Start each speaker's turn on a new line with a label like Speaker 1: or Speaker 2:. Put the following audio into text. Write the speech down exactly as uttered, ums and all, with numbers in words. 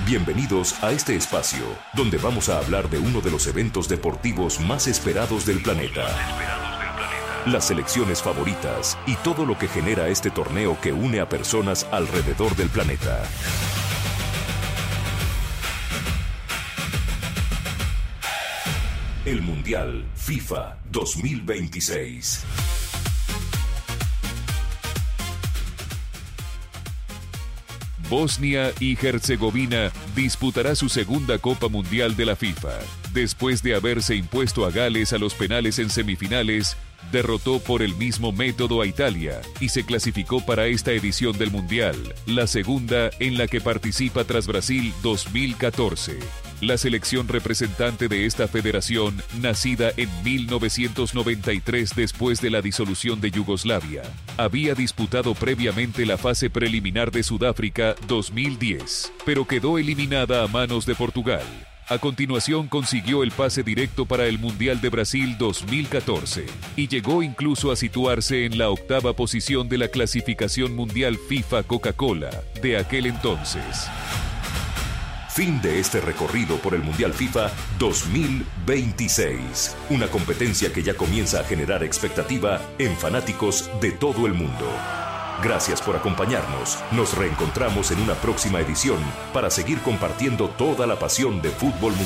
Speaker 1: Bienvenidos a este espacio, donde vamos a hablar de uno de los eventos deportivos más esperados del planeta. Las selecciones favoritas y todo lo que genera este torneo que une a personas alrededor del planeta. El Mundial FIFA dos mil veintiséis.
Speaker 2: Bosnia y Herzegovina disputará su segunda Copa Mundial de la FIFA. Después de haberse impuesto a Gales a los penales en semifinales, derrotó por el mismo método a Italia y se clasificó para esta edición del Mundial, la segunda en la que participa tras Brasil dos mil catorce. La selección representante de esta federación, nacida en mil novecientos noventa y tres después de la disolución de Yugoslavia, había disputado previamente la fase preliminar de Sudáfrica dos mil diez, pero quedó eliminada a manos de Portugal. A continuación consiguió el pase directo para el Mundial de Brasil dos mil catorce y llegó incluso a situarse en la octava posición de la clasificación mundial FIFA Coca-Cola de aquel entonces.
Speaker 1: Fin de este recorrido por el Mundial FIFA dos mil veintiséis, una competencia que ya comienza a generar expectativa en fanáticos de todo el mundo. Gracias por acompañarnos. Nos reencontramos en una próxima edición para seguir compartiendo toda la pasión de fútbol mundial.